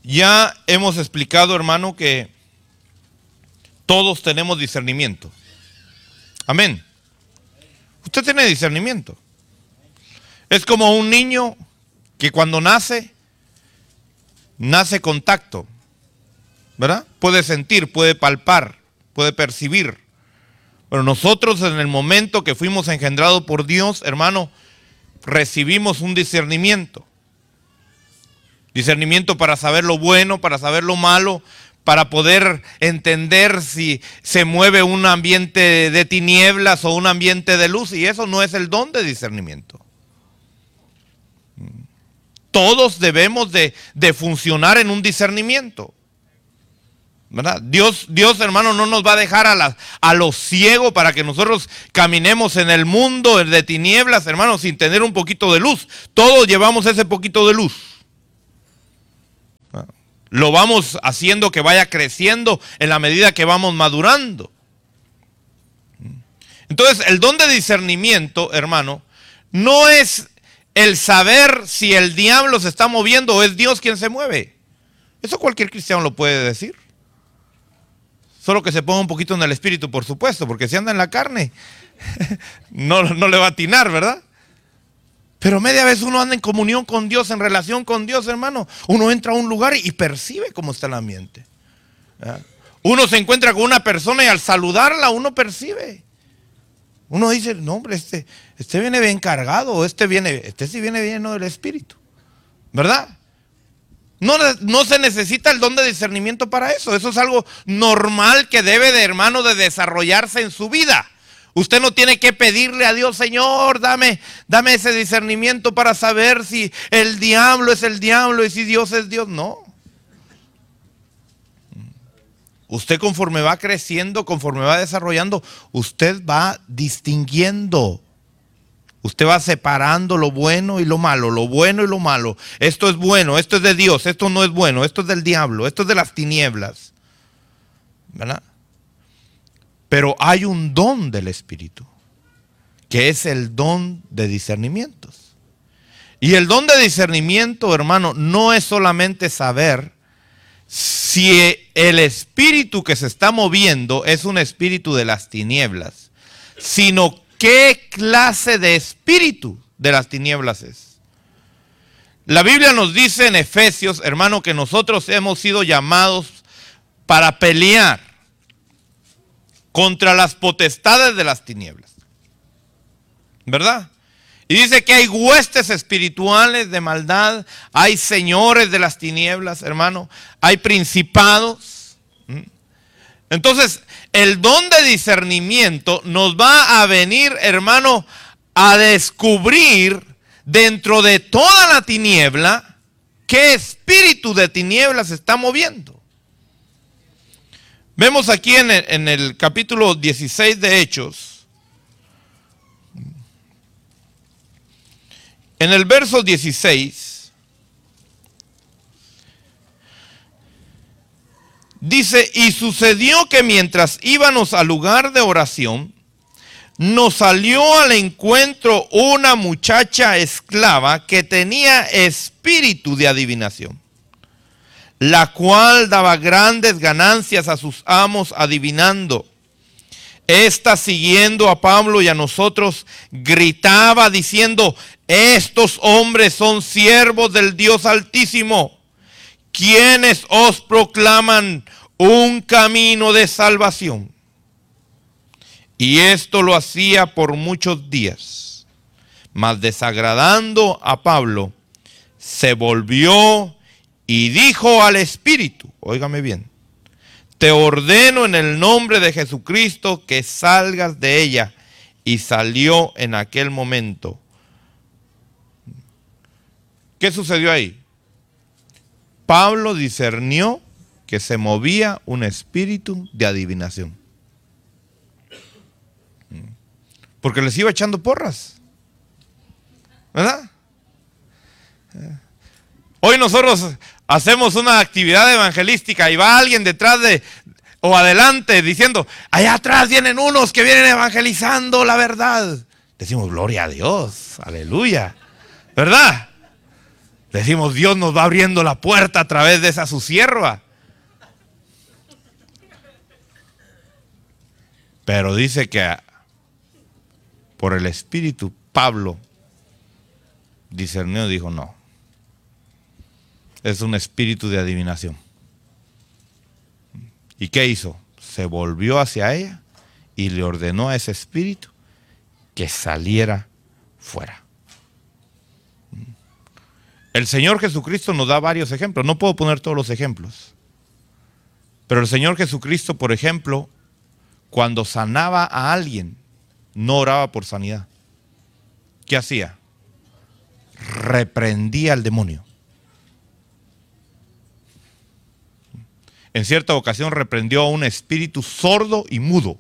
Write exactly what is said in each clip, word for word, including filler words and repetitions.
Ya hemos explicado, hermano, que todos tenemos discernimiento. Amén. Usted tiene discernimiento. Es como un niño que cuando nace, nace con tacto, ¿verdad? Puede sentir, puede palpar, puede percibir. Pero nosotros en el momento que fuimos engendrados por Dios, hermano, recibimos un discernimiento. Discernimiento para saber lo bueno, para saber lo malo, para poder entender si se mueve un ambiente de tinieblas o un ambiente de luz. Y eso no es el don de discernimiento. Todos debemos de, de funcionar en un discernimiento, ¿verdad? Dios, Dios, hermano, no nos va a dejar a, la, a los ciegos para que nosotros caminemos en el mundo de tinieblas, hermano, sin tener un poquito de luz. Todos llevamos ese poquito de luz. Lo vamos haciendo que vaya creciendo en la medida que vamos madurando. Entonces, el don de discernimiento, hermano, no es el saber si el diablo se está moviendo o es Dios quien se mueve. Eso cualquier cristiano lo puede decir. Solo que se ponga un poquito en el espíritu, por supuesto, porque si anda en la carne, no, no le va a atinar, ¿verdad? Pero media vez uno anda en comunión con Dios, en relación con Dios, hermano. Uno entra a un lugar y percibe cómo está el ambiente. ¿Verdad? Uno se encuentra con una persona y al saludarla uno percibe. Uno dice, no hombre, este, este viene bien cargado, este viene, este sí viene lleno del Espíritu, ¿verdad? No, no se necesita el don de discernimiento para eso. Eso es algo normal que debe de, hermano, de desarrollarse en su vida. Usted no tiene que pedirle a Dios, Señor, dame, dame ese discernimiento para saber si el diablo es el diablo y si Dios es Dios. No. Usted conforme va creciendo, conforme va desarrollando, usted va distinguiendo. Usted va separando lo bueno y lo malo, lo bueno y lo malo. Esto es bueno, esto es de Dios, esto no es bueno, esto es del diablo, esto es de las tinieblas. ¿Verdad? Pero hay un don del Espíritu, que es el don de discernimientos. Y el don de discernimiento, hermano, no es solamente saber si el espíritu que se está moviendo es un espíritu de las tinieblas, sino qué clase de espíritu de las tinieblas es. La Biblia nos dice en Efesios, hermano, que nosotros hemos sido llamados para pelear contra las potestades de las tinieblas, ¿verdad? Y dice que hay huestes espirituales de maldad, hay señores de las tinieblas, hermano, hay principados. Entonces, el don de discernimiento nos va a venir, hermano, a descubrir dentro de toda la tiniebla qué espíritu de tinieblas se está moviendo. Vemos aquí en el, en el capítulo dieciséis de Hechos, en el verso dieciséis, dice, y sucedió que mientras íbamos al lugar de oración, nos salió al encuentro una muchacha esclava que tenía espíritu de adivinación, la cual daba grandes ganancias a sus amos adivinando. Esta, siguiendo a Pablo y a nosotros, gritaba diciendo, estos hombres son siervos del Dios Altísimo, quienes os proclaman un camino de salvación. Y esto lo hacía por muchos días. Mas desagradando a Pablo, se volvió y dijo al Espíritu, óigame bien, te ordeno en el nombre de Jesucristo que salgas de ella. Y salió en aquel momento. ¿Qué sucedió ahí? Pablo discernió que se movía un espíritu de adivinación. Porque les iba echando porras, ¿verdad? Hoy nosotros hacemos una actividad evangelística y va alguien detrás de o adelante diciendo, allá atrás vienen unos que vienen evangelizando la verdad. Decimos, gloria a Dios, aleluya, ¿verdad? Decimos, Dios nos va abriendo la puerta a través de esa su sierva. Pero dice que por el Espíritu, Pablo discernió y dijo, no, es un espíritu de adivinación. ¿Y qué hizo? Se volvió hacia ella y le ordenó a ese espíritu que saliera fuera. El Señor Jesucristo nos da varios ejemplos. No puedo poner todos los ejemplos. Pero el Señor Jesucristo, por ejemplo, cuando sanaba a alguien, no oraba por sanidad. ¿Qué hacía? Reprendía al demonio. En cierta ocasión reprendió a un espíritu sordo y mudo.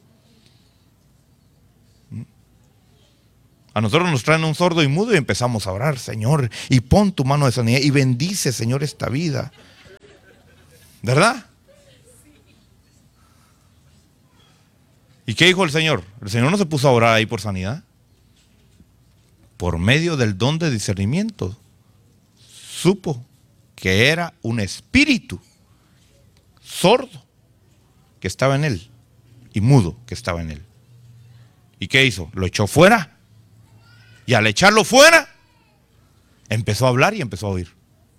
A nosotros nos traen un sordo y mudo y empezamos a orar, Señor, y pon tu mano de sanidad y bendice, Señor, esta vida. ¿Verdad? ¿Y qué dijo el Señor? El Señor no se puso a orar ahí por sanidad. Por medio del don de discernimiento, supo que era un espíritu sordo que estaba en él y mudo que estaba en él. ¿Y qué hizo? Lo echó fuera. Y al echarlo fuera, empezó a hablar y empezó a oír.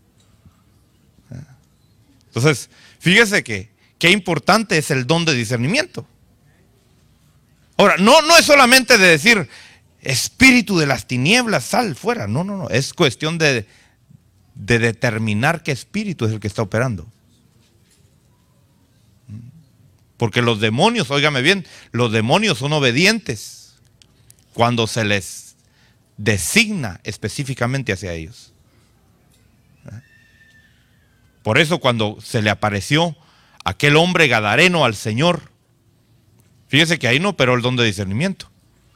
Entonces, fíjese que qué importante es el don de discernimiento. Ahora, no, no es solamente de decir, espíritu de las tinieblas, sal fuera. No, no, no. Es cuestión de, de determinar qué espíritu es el que está operando. Porque los demonios, óigame bien, los demonios son obedientes cuando se les designa específicamente hacia ellos. Por eso cuando se le apareció aquel hombre gadareno al Señor, fíjese que ahí no operó el don de discernimiento.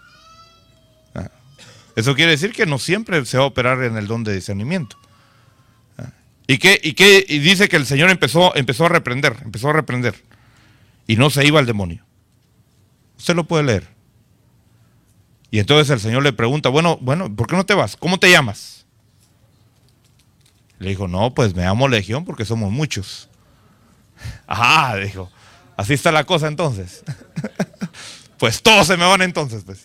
Eso quiere decir que no siempre se va a operar en el don de discernimiento. ¿Y qué, y qué? Y dice que el Señor empezó, empezó a reprender, empezó a reprender. Y no se iba el demonio. Usted lo puede leer. Y entonces el Señor le pregunta, bueno, bueno, ¿por qué no te vas? ¿Cómo te llamas? Le dijo, no, pues me llamo Legión porque somos muchos. Ajá, dijo, así está la cosa entonces. Pues todos se me van entonces, pues.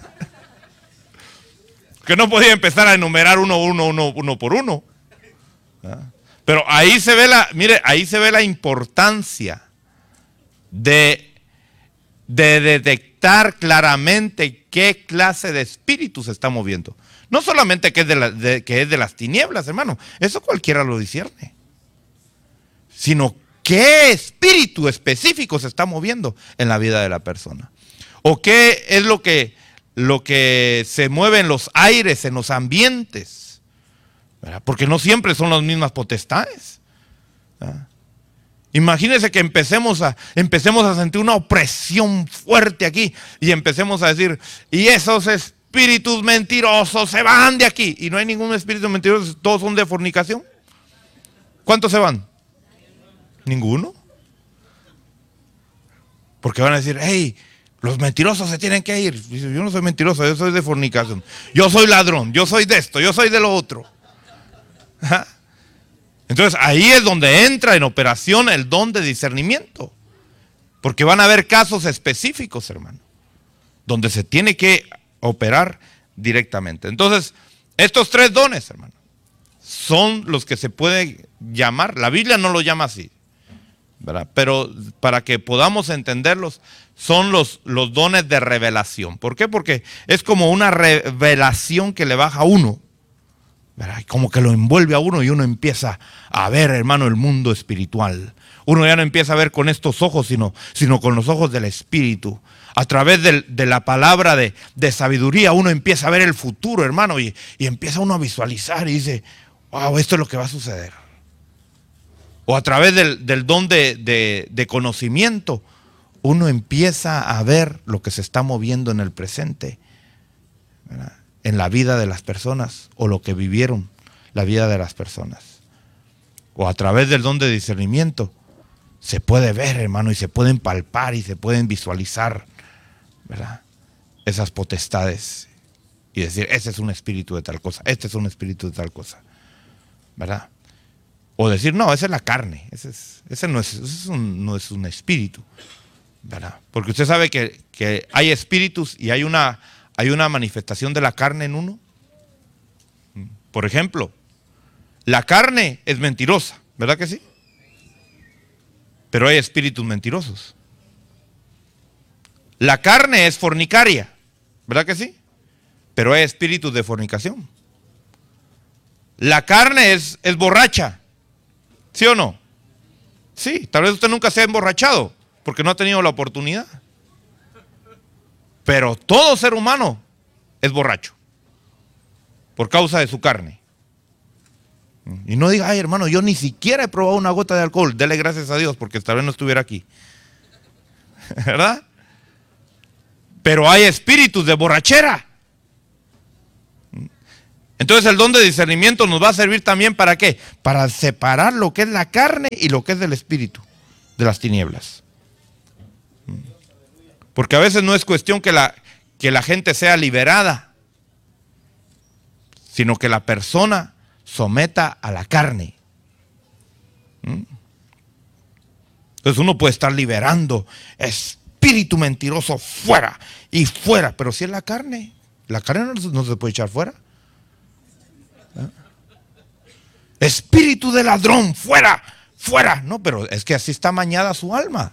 Que no podía empezar a enumerar uno, uno, uno, uno por uno. ¿Ah? Pero ahí se ve la, mire, ahí se ve la importancia de, de detectar claramente qué clase de espíritu se está moviendo. No solamente que es de, la, de, que es de las tinieblas, hermano, eso cualquiera lo discierne, sino qué espíritu específico se está moviendo en la vida de la persona. O qué es lo que, lo que se mueve en los aires, en los ambientes, ¿verdad? Porque no siempre son las mismas potestades, ¿verdad? Imagínense que empecemos a, empecemos a sentir una opresión fuerte aquí y empecemos a decir, y esos espíritus mentirosos se van de aquí. Y no hay ningún espíritu mentiroso, todos son de fornicación. ¿Cuántos se van? Ninguno. Porque van a decir, hey, los mentirosos se tienen que ir. Dice, yo no soy mentiroso, yo soy de fornicación. Yo soy ladrón, yo soy de esto, yo soy de lo otro. ¿Ah? Entonces ahí es donde entra en operación el don de discernimiento. Porque van a haber casos específicos, hermano, donde se tiene que operar directamente. Entonces, estos tres dones, hermano, son los que se puede llamar, la Biblia no lo llama así, ¿verdad? Pero para que podamos entenderlos, son los, los dones de revelación. ¿Por qué? Porque es como una revelación que le baja a uno, ¿verdad? Como que lo envuelve a uno y uno empieza a ver, hermano, el mundo espiritual. Uno ya no empieza a ver con estos ojos, sino, sino con los ojos del Espíritu. A través de, de la palabra de, de sabiduría, uno empieza a ver el futuro, hermano, y, y empieza uno a visualizar y dice, wow, esto es lo que va a suceder. O a través del, del don de, de, de conocimiento, uno empieza a ver lo que se está moviendo en el presente, ¿verdad? En la vida de las personas, o lo que vivieron la vida de las personas. O a través del don de discernimiento, se puede ver, hermano, y se pueden palpar y se pueden visualizar, ¿verdad? Esas potestades y decir, este es un espíritu de tal cosa, este es un espíritu de tal cosa, ¿verdad? O decir, no, esa es la carne, ese, es, ese, no, es, ese es un, no es un espíritu, ¿verdad? Porque usted sabe que, que hay espíritus y hay una, hay una manifestación de la carne en uno. Por ejemplo, la carne es mentirosa, ¿verdad que sí? Pero hay espíritus mentirosos. La carne es fornicaria, ¿verdad que sí? Pero hay espíritus de fornicación. La carne es, es borracha, ¿sí o no? Sí, tal vez usted nunca se ha emborrachado porque no ha tenido la oportunidad. Pero todo ser humano es borracho por causa de su carne. Y no diga, ay hermano, yo ni siquiera he probado una gota de alcohol. Dele gracias a Dios porque tal vez no estuviera aquí. ¿Verdad? Pero hay espíritus de borrachera. Entonces el don de discernimiento nos va a servir también ¿para qué? Para separar lo que es la carne y lo que es del espíritu, de las tinieblas. Porque a veces no es cuestión que la, que la gente sea liberada, sino que la persona someta a la carne. Entonces uno puede estar liberando espíritu mentiroso fuera y fuera, pero si es la carne, la carne no, no se puede echar fuera. Espíritu de ladrón, fuera, fuera. No, pero es que así está mañada su alma.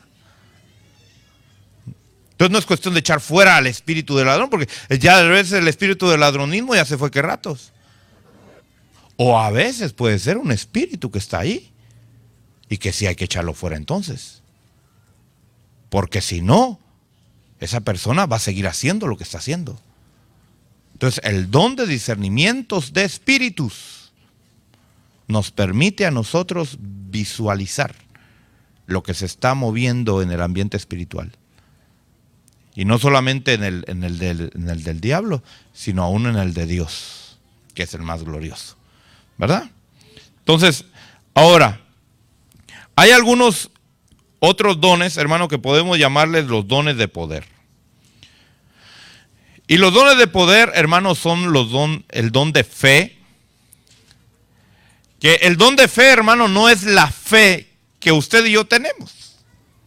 Entonces no es cuestión de echar fuera al espíritu de ladrón, porque ya a veces el espíritu del ladronismo ya se fue que ratos. O a veces puede ser un espíritu que está ahí y que sí hay que echarlo fuera entonces. Porque si no, esa persona va a seguir haciendo lo que está haciendo. Entonces el don de discernimientos de espíritus nos permite a nosotros visualizar lo que se está moviendo en el ambiente espiritual. Y no solamente en el, en el, del, en el del diablo, sino aún en el de Dios, que es el más glorioso. ¿Verdad? Entonces, ahora, hay algunos otros dones, hermano, que podemos llamarles los dones de poder. Y los dones de poder, hermano, son los don, el don de fe. Que el don de fe, hermano, no es la fe que usted y yo tenemos.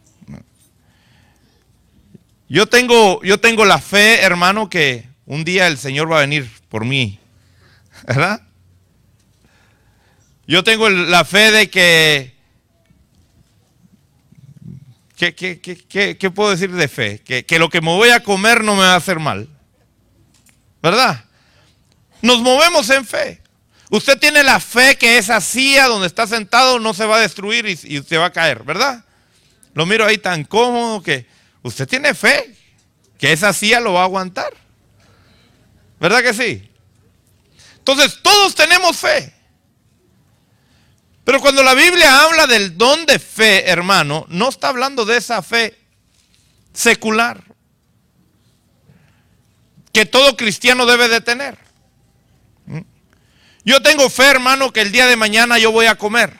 Yo tengo, yo tengo la fe, hermano, que un día el Señor va a venir por mí. ¿Verdad? Yo tengo la fe de que, ¿qué, qué, qué, qué, qué puedo decir de fe? Que, que lo que me voy a comer no me va a hacer mal. ¿Verdad? Nos movemos en fe. Usted tiene la fe que esa silla donde está sentado no se va a destruir y, y usted va a caer, ¿verdad? Lo miro ahí tan cómodo que usted tiene fe que esa silla lo va a aguantar. ¿Verdad que sí? Entonces todos tenemos fe. Pero cuando la Biblia habla del don de fe, hermano, no está hablando de esa fe secular que todo cristiano debe de tener. Yo tengo fe, hermano, que el día de mañana yo voy a comer.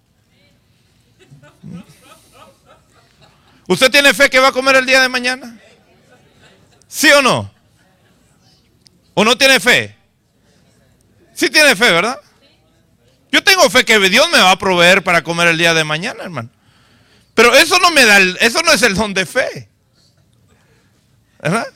¿Usted tiene fe que va a comer el día de mañana? ¿Sí o no? ¿O no tiene fe? Sí tiene fe, ¿verdad? Yo tengo fe que Dios me va a proveer para comer el día de mañana, hermano. Pero eso no me da, el, eso no es el don de fe. ¿Verdad?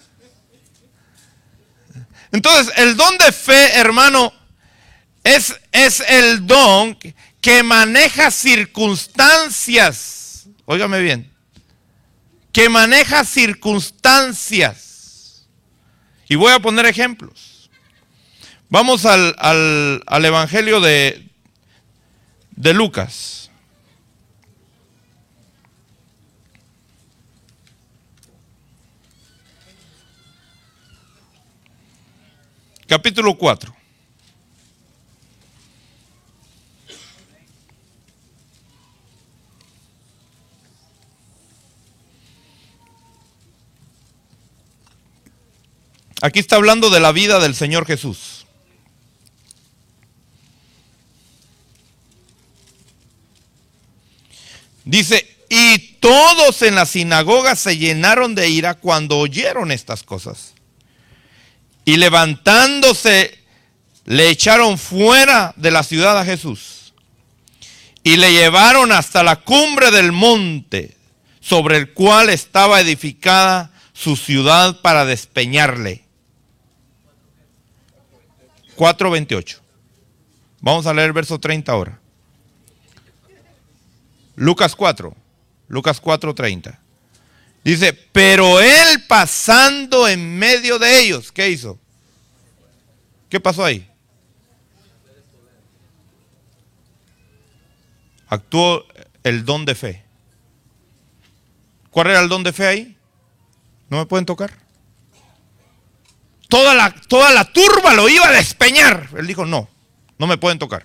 Entonces, el don de fe, hermano, es, es el don que maneja circunstancias. Óigame bien. Que maneja circunstancias. Y voy a poner ejemplos. Vamos al, al, al Evangelio de, de Lucas. Capítulo cuatro. Aquí está hablando de la vida del Señor Jesús. Dice, y todos en la sinagoga se llenaron de ira cuando oyeron estas cosas. Y levantándose le echaron fuera de la ciudad a Jesús y le llevaron hasta la cumbre del monte sobre el cual estaba edificada su ciudad para despeñarle. cuatro veintiocho. Vamos a leer el verso treinta ahora. Lucas cuatro. Lucas cuatro treinta. Dice, pero él pasando en medio de ellos, ¿qué hizo? ¿Qué pasó ahí? Actuó el don de fe. ¿Cuál era el don de fe ahí? ¿No me pueden tocar? Toda la, toda la turba lo iba a despeñar. Él dijo, no, no me pueden tocar.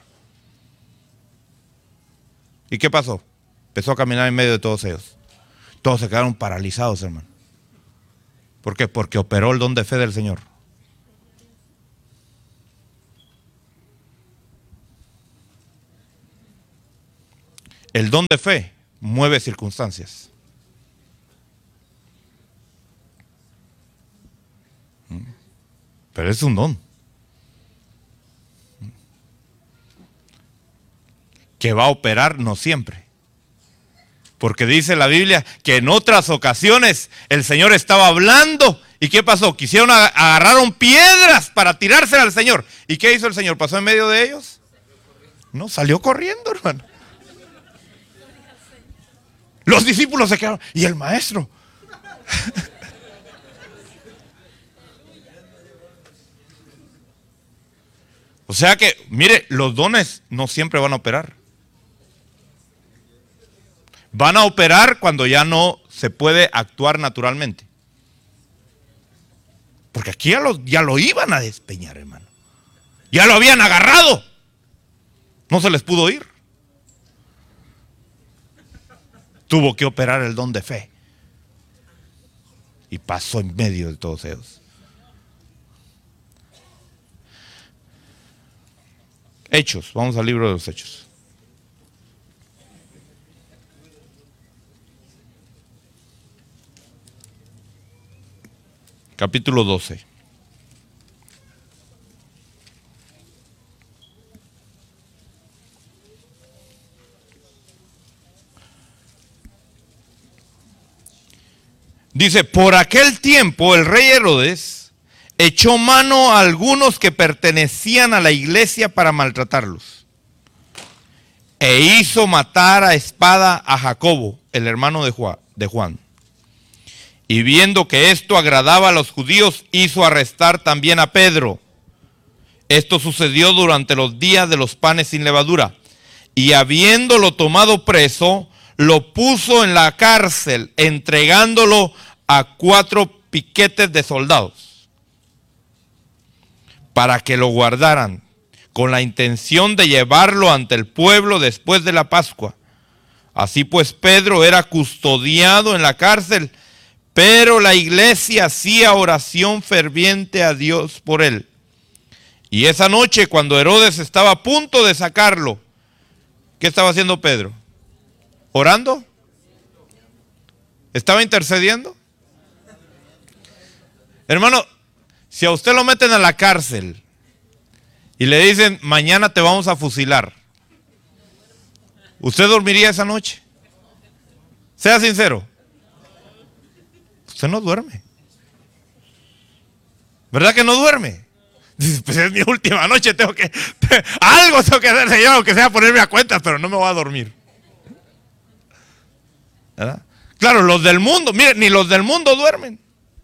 ¿Y qué pasó? Empezó a caminar en medio de todos ellos. Todos se quedaron paralizados, hermano. ¿Por qué? Porque operó el don de fe del Señor. El don de fe mueve circunstancias. Pero es un don. Que va a operar no siempre. Porque dice la Biblia que en otras ocasiones el Señor estaba hablando. ¿Y qué pasó? Quisieron, agarraron piedras para tirársela al Señor. ¿Y qué hizo el Señor? ¿Pasó en medio de ellos? No, salió corriendo, hermano. Los discípulos se quedaron. ¿Y el maestro? O sea que, mire, los dones no siempre van a operar. Van a operar cuando ya no se puede actuar naturalmente. Porque aquí ya lo, ya lo iban a despeñar, hermano. Ya lo habían agarrado. No se les pudo ir. Tuvo que operar el don de fe. Y pasó en medio de todos ellos. Hechos, vamos al libro de los Hechos. Capítulo doce. Dice, por aquel tiempo el rey Herodes echó mano a algunos que pertenecían a la iglesia para maltratarlos. E hizo matar a espada a Jacobo, el hermano de Juan. Y viendo que esto agradaba a los judíos, hizo arrestar también a Pedro. Esto sucedió durante los días de los panes sin levadura. Y habiéndolo tomado preso, lo puso en la cárcel, entregándolo a cuatro piquetes de soldados, para que lo guardaran, con la intención de llevarlo ante el pueblo después de la Pascua. Así pues, Pedro era custodiado en la cárcel, pero la iglesia hacía oración ferviente a Dios por él. Y esa noche, cuando Herodes estaba a punto de sacarlo, ¿qué estaba haciendo Pedro? ¿Orando? ¿Estaba intercediendo? Hermano, si a usted lo meten a la cárcel y le dicen, mañana te vamos a fusilar, ¿usted dormiría esa noche? Sea sincero. Usted no duerme. ¿Verdad que no duerme? Dice, pues es mi última noche, tengo que, algo tengo que hacer, Señor, aunque sea ponerme a cuentas, pero no me voy a dormir. ¿Verdad? Claro, los del mundo, miren, ni los del mundo duermen.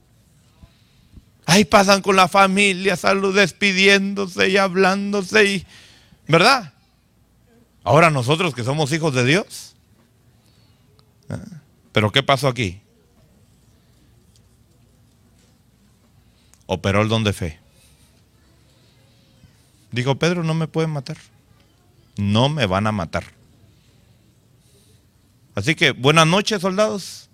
Ahí pasan con la familia, salud, despidiéndose y hablándose, y, ¿verdad? Ahora nosotros que somos hijos de Dios. ¿Verdad? Pero ¿qué pasó aquí? Operó el don de fe. Dijo, Pedro, no me pueden matar. No me van a matar. Así que buenas noches, soldados.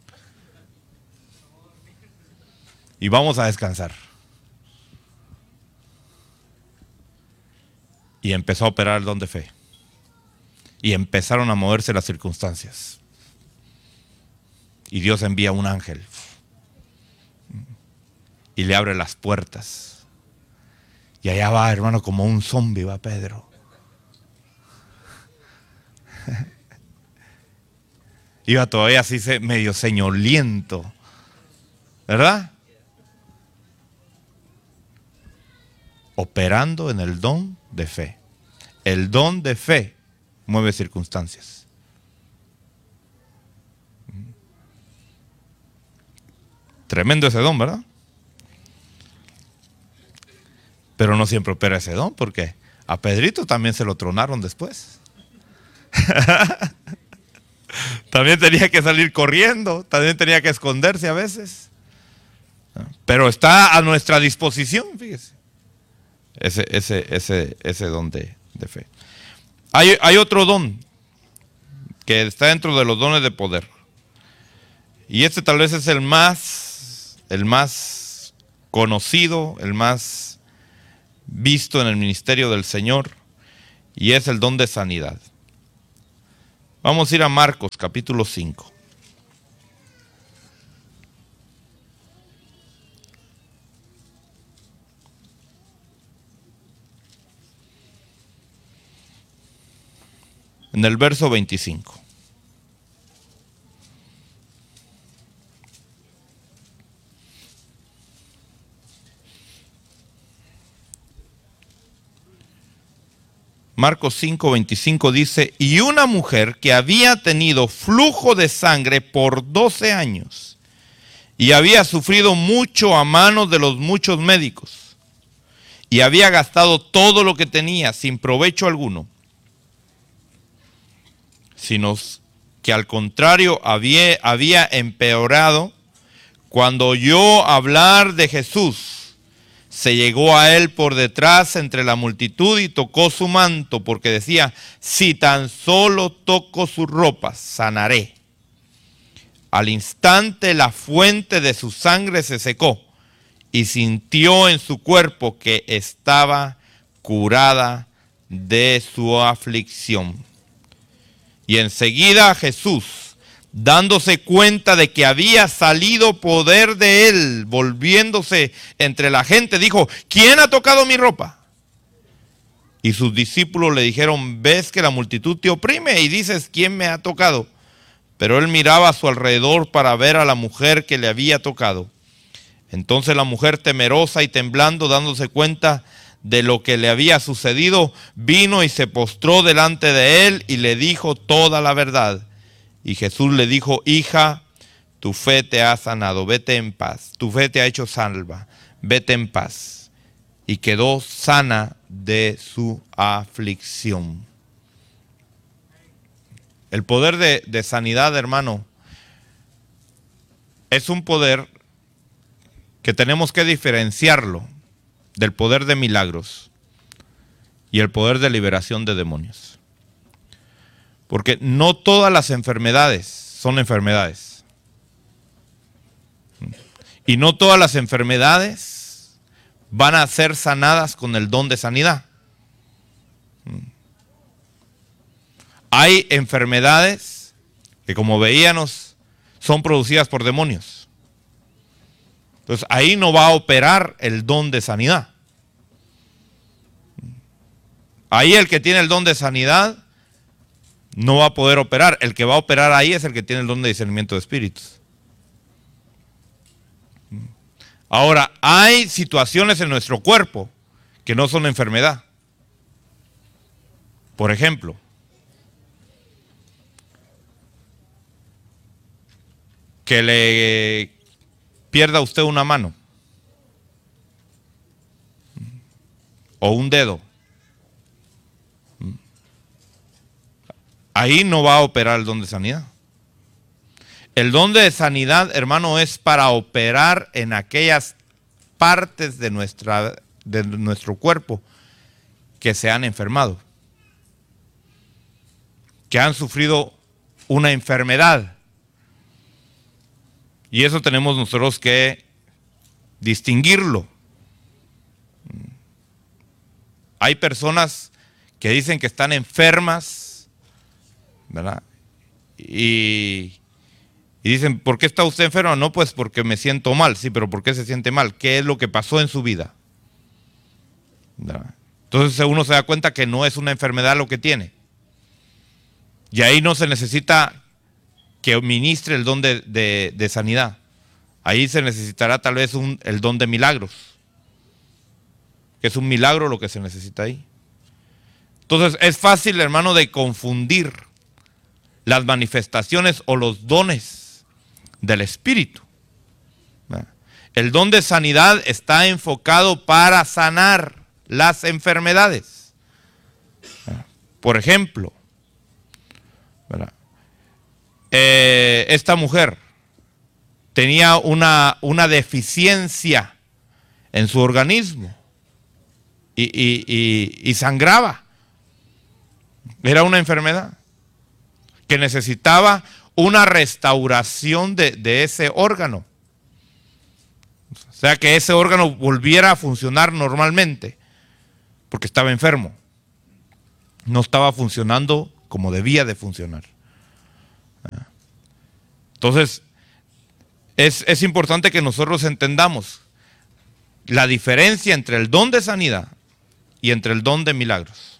Y vamos a descansar. Y empezó a operar el don de fe. Y empezaron a moverse las circunstancias. Y Dios envía un ángel. Y le abre las puertas. Y allá va, hermano, como un zombi va Pedro. Iba todavía así medio señoliento, ¿verdad? Operando en el don de fe. El don de fe mueve circunstancias. Tremendo ese don, ¿verdad? Pero no siempre opera ese don, porque a Pedrito también se lo tronaron después. También tenía que salir corriendo, también tenía que esconderse a veces. Pero está a nuestra disposición, fíjese. Ese, ese, ese, ese don de, de fe. Hay, hay otro don que está dentro de los dones de poder. Y este tal vez es el más, el más conocido, el más visto en el ministerio del Señor, y es el don de sanidad. Vamos a ir a Marcos capítulo cinco. En el verso veinticinco. Marcos cinco, veinticinco dice, y una mujer que había tenido flujo de sangre por doce años y había sufrido mucho a manos de los muchos médicos y había gastado todo lo que tenía sin provecho alguno, sino que al contrario había, había empeorado, cuando oyó hablar de Jesús, se llegó a él por detrás entre la multitud y tocó su manto, porque decía, si tan solo toco sus ropas, sanaré. Al instante la fuente de su sangre se secó y sintió en su cuerpo que estaba curada de su aflicción. Y enseguida Jesús, dándose cuenta de que había salido poder de él, volviéndose entre la gente, dijo, ¿quién ha tocado mi ropa? Y sus discípulos le dijeron, ¿ves que la multitud te oprime y dices, ¿quién me ha tocado? Pero él miraba a su alrededor para ver a la mujer que le había tocado. Entonces la mujer, temerosa y temblando, dándose cuenta de lo que le había sucedido, vino y se postró delante de él y le dijo toda la verdad. Y Jesús le dijo, hija, tu fe te ha sanado, vete en paz. Tu fe te ha hecho salva, vete en paz. Y quedó sana de su aflicción. El poder de, de sanidad, hermano, es un poder que tenemos que diferenciarlo del poder de milagros y el poder de liberación de demonios. Porque no todas las enfermedades son enfermedades. Y no todas las enfermedades van a ser sanadas con el don de sanidad. Hay enfermedades que, como veíamos, son producidas por demonios. Entonces ahí no va a operar el don de sanidad. Ahí el que tiene el don de sanidad no va a poder operar. El que va a operar ahí es el que tiene el don de discernimiento de espíritus. Ahora, hay situaciones en nuestro cuerpo que no son enfermedad. Por ejemplo, que le pierda usted una mano o un dedo. Ahí no va a operar el don de sanidad. El don de sanidad, hermano, es para operar en aquellas partes de, nuestra, de nuestro cuerpo que se han enfermado, que han sufrido una enfermedad. Y eso tenemos nosotros que distinguirlo. Hay personas que dicen que están enfermas, ¿verdad? Y, y dicen, ¿por qué está usted enfermo? No, pues porque me siento mal. Sí, pero ¿por qué se siente mal? ¿Qué es lo que pasó en su vida? Entonces uno se da cuenta que no es una enfermedad lo que tiene. Y ahí no se necesita que ministre el don de, de, de sanidad. Ahí se necesitará tal vez un, el don de milagros. Que es un milagro lo que se necesita ahí. Entonces es fácil, hermano, de confundir las manifestaciones o los dones del Espíritu. El don de sanidad está enfocado para sanar las enfermedades. Por ejemplo, ¿verdad? Eh, esta mujer tenía una, una deficiencia en su organismo y, y, y, y sangraba. Era una enfermedad que necesitaba una restauración de, de ese órgano. O sea, que ese órgano volviera a funcionar normalmente, porque estaba enfermo. No estaba funcionando como debía de funcionar. Entonces, es, es importante que nosotros entendamos la diferencia entre el don de sanidad y entre el don de milagros.